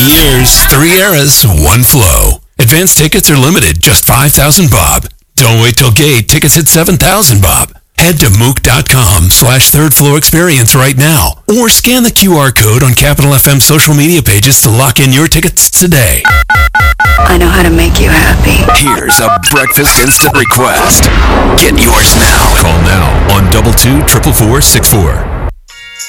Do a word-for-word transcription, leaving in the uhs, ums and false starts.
years, three eras, one flow. Advance tickets are limited, just five thousand bob. Don't wait till gate. Tickets hit seven thousand bob. Head to mook.com slash third flow experience right now, or scan the Q R code on Capital F M social media pages to lock in your tickets today. I know how to make you happy. Here's a breakfast instant request. Get yours now. Call now on double two triple four six four.